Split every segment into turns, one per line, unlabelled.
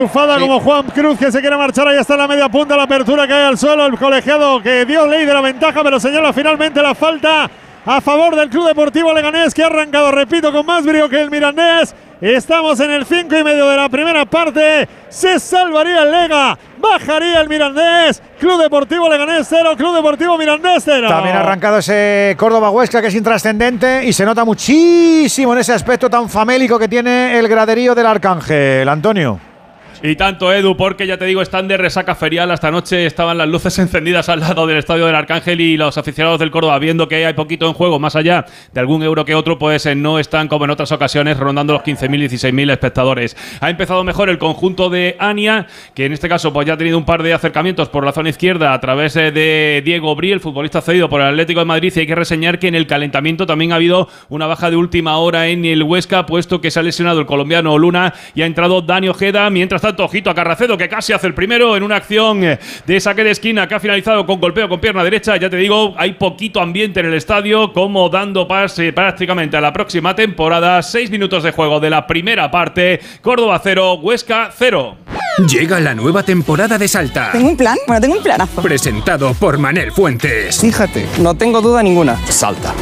Ufada como Juan Cruz, que se quiere marchar. Ahí está en la media punta, la apertura cae al suelo. El colegiado que dio ley de la ventaja, pero señala finalmente la falta a favor del Club Deportivo Leganés, que ha arrancado, repito, con más brío que el Mirandés. Estamos en el 5:30 de la primera parte. Se salvaría el Lega, bajaría el Mirandés. Club Deportivo Leganés 0, Club Deportivo Mirandés 0.
También ha arrancado ese Córdoba-Huesca, que es intrascendente y se nota muchísimo en ese aspecto tan famélico que tiene el graderío del Arcángel. Antonio.
Y tanto, Edu, porque ya te digo, están de resaca ferial. Esta noche estaban las luces encendidas al lado del estadio del Arcángel y los aficionados del Córdoba, viendo que hay poquito en juego, más allá de algún euro que otro, pues no están como en otras ocasiones rondando los 15.000, 16.000 espectadores. Ha empezado mejor el conjunto de Ania, que en este caso pues ya ha tenido un par de acercamientos por la zona izquierda a través de Diego Bri, el futbolista cedido por el Atlético de Madrid, y hay que reseñar que en el calentamiento también ha habido una baja de última hora en el Huesca, puesto que se ha lesionado el colombiano Luna y ha entrado Dani Ojeda. Mientras tanto, ojito a Carracedo, que casi hace el primero en una acción de saque de esquina que ha finalizado con golpeo con pierna derecha. Ya te digo, hay poquito ambiente en el estadio, como dando pase prácticamente a la próxima temporada. 6 minutos de juego de la primera parte. Córdoba 0, Huesca 0.
Llega la nueva temporada de Salta.
¿Tengo un plan? Bueno, tengo un planazo.
Presentado por Manel Fuentes.
Fíjate,
No tengo duda ninguna.
Salta.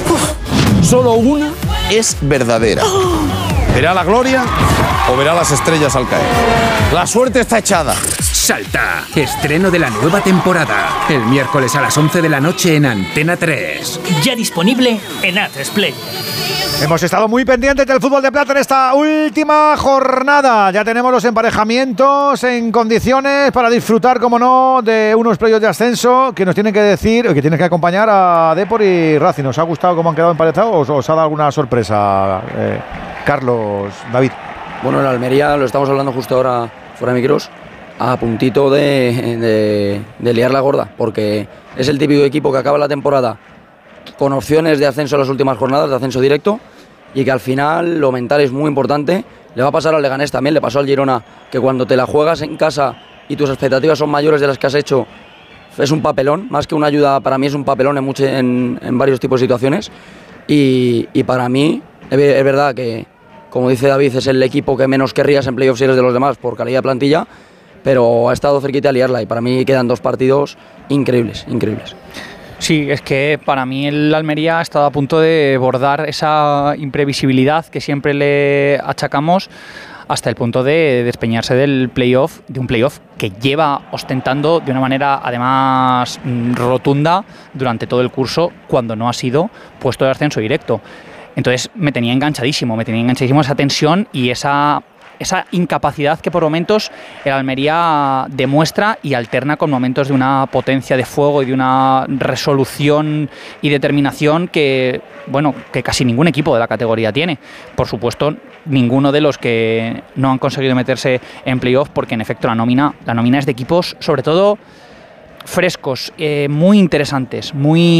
Solo una es verdadera. ¿Verá la gloria o verá las estrellas al caer? La suerte está echada.
Salta, estreno de la nueva temporada. El miércoles a las 11 de la noche en Antena 3.
Ya disponible en A3 Player.
Hemos estado muy pendientes del fútbol de plata en esta última jornada. Ya tenemos los emparejamientos en condiciones para disfrutar, como no, de unos playoffs de ascenso que nos tienen que decir, que tienen que acompañar a Depor y Racing. ¿Os ha gustado cómo han quedado emparejados o os ha dado alguna sorpresa, Carlos, David?
Bueno, en Almería lo estamos hablando justo ahora fuera de micros, a puntito de liar la gorda, porque es el típico equipo que acaba la temporada con opciones de ascenso en las últimas jornadas, de ascenso directo, y que al final lo mental es muy importante. Le va a pasar al Leganés también, le pasó al Girona, que cuando te la juegas en casa y tus expectativas son mayores de las que has hecho, es un papelón, más que una ayuda, para mí es un papelón en varios tipos de situaciones, y para mí es verdad que, como dice David, es el equipo que menos querrías en playoffs si eres de los demás por calidad de plantilla, pero ha estado cerquita de liarla y para mí quedan 2 partidos increíbles.
Sí, es que para mí el Almería ha estado a punto de bordar esa imprevisibilidad que siempre le achacamos, hasta el punto de despeñarse del playoff, de un playoff que lleva ostentando de una manera además rotunda durante todo el curso, cuando no ha sido puesto de ascenso directo. Entonces me tenía enganchadísimo esa tensión y esa incapacidad que por momentos el Almería demuestra y alterna con momentos de una potencia de fuego y de una resolución y determinación que casi ningún equipo de la categoría tiene. Por supuesto, ninguno de los que no han conseguido meterse en playoff, porque en efecto la nómina es de equipos, sobre todo frescos, muy interesantes,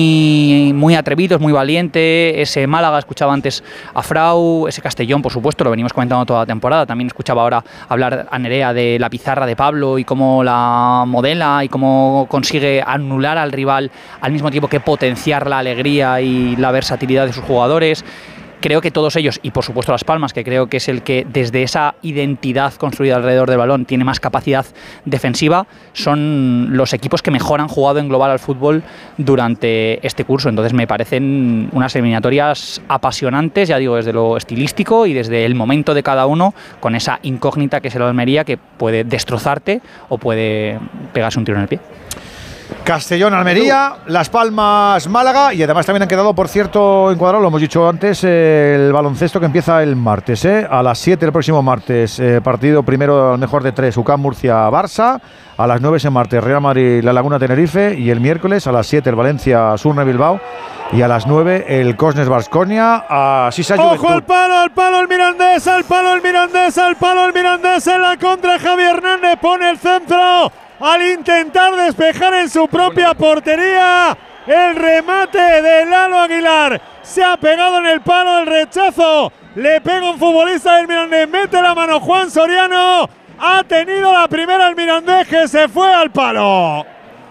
muy atrevidos, muy valiente. Ese Málaga, escuchaba antes a Frau, ese Castellón, por supuesto, lo venimos comentando toda la temporada. También escuchaba ahora hablar a Nerea de la pizarra de Pablo y cómo la modela y cómo consigue anular al rival al mismo tiempo que potenciar la alegría y la versatilidad de sus jugadores. Creo que todos ellos, y por supuesto Las Palmas, que creo que es el que desde esa identidad construida alrededor del balón tiene más capacidad defensiva, son los equipos que mejor han jugado en global al fútbol durante este curso. Entonces me parecen unas eliminatorias apasionantes, ya digo, desde lo estilístico y desde el momento de cada uno, con esa incógnita que es el Almería, que puede destrozarte o puede pegarse un tiro en el pie.
Castellón, Almería, Las Palmas, Málaga, y además también han quedado, por cierto, encuadrado, lo hemos dicho antes, el baloncesto, que empieza el martes, a las 7 el próximo martes, partido primero al mejor de 3, UCAM Murcia Barça, a las 9 ese martes Real Madrid La Laguna Tenerife, y el miércoles a las 7 el Valencia Surne Bilbao, y a las 9 el Cosnes Baskonia, así se ayuda.
¡Ojo al palo el Mirandés, al palo el Mirandés en la contra! Javier Hernández pone el centro al intentar despejar en su propia portería. El remate de Lalo Aguilar se ha pegado en el palo, el rechazo le pega un futbolista del Mirandés, mete la mano Juan Soriano, ha tenido la primera el Mirandés, que se fue al palo.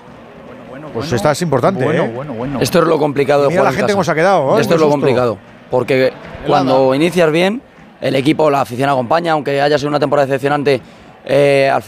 Pues esta es importante,
Esto es lo complicado de
Mira
jugar
la gente
en
cómo se ha quedado,
Esto es lo complicado, porque cuando inicias bien, el equipo, la afición acompaña, aunque haya sido una temporada decepcionante. al